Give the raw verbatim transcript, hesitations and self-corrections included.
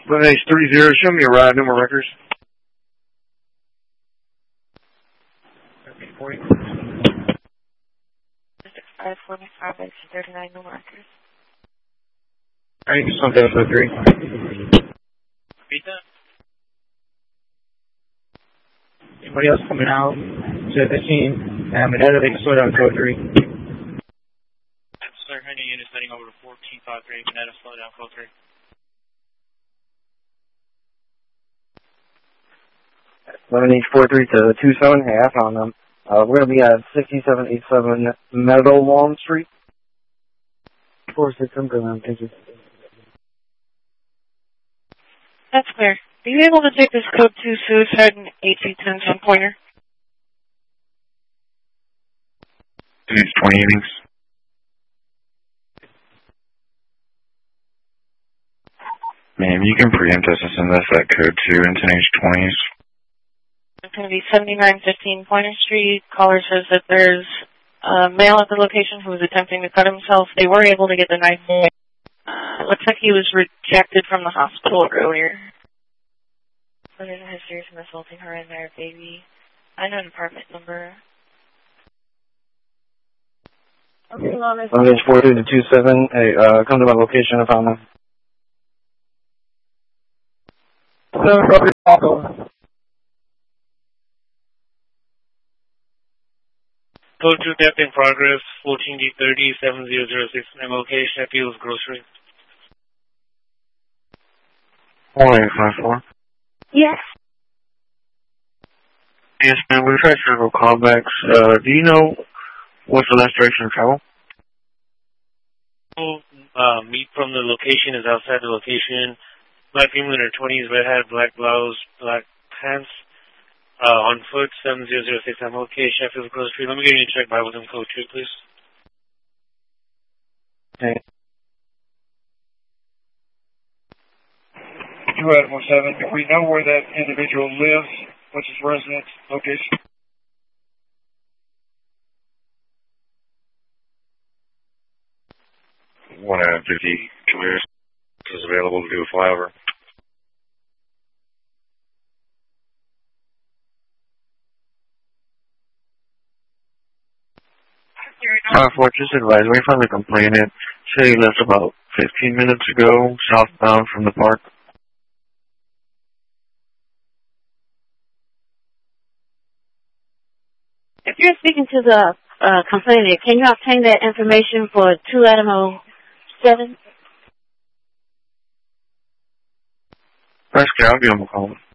One H three zero, show me a ride, no more records. five forty-five, H thirty-nine, no more records. Alright, just on Delta three. Repeat that. Anybody else coming out to the scene? Um, and they can slow down code three. Sir, any units heading over to fourteen five three, Canada, slow down code three. eleven H forty-three to two seven, hey, I found them. Uh, we're going to be at sixty-seven eighty-seven Meadowlawn Street. four six, I'm good, man. Thank you. That's clear. Are you able to take this code two suicide and A T ten ten pointer? It's twenty innings. Ma'am, you can preempt us and send us that code two into H twenties. It's going to be seventy-nine fifteen Pointer Street. Caller says that there's a male at the location who was attempting to cut himself. They were able to get the knife away. Uh, looks like he was rejected from the hospital earlier. So there's a history of assaulting her and their baby. I know an apartment number. Okay, eleven H forty-three to two seven, hey, uh, come to my location, I found them. seven property Taco. Code two theft in progress, fourteen D thirty, seven zero zero six, M L K, Sheffield's Grocery. one eight five four. Yes. Yes, ma'am, we've had several callbacks. Uh, do you know what's the last direction of travel? Uh, meet from the location is outside the location. Black female in her twenties, red hat, black blouse, black pants. Uh, on foot, seven zero zero six, I'm okay, Sheffield Grocery. Let me get you a check by within code two, please. Okay. two eight one seven, if we know where that individual lives, what's his residence location? one out of fifty, clears is available to do a flyover. Uh, for just advise, we found the complainant. She left about fifteen minutes ago, southbound from the park. If you're speaking to the uh, complainant, can you obtain that information for two Adam oh seven? That's okay, I'll be on the call.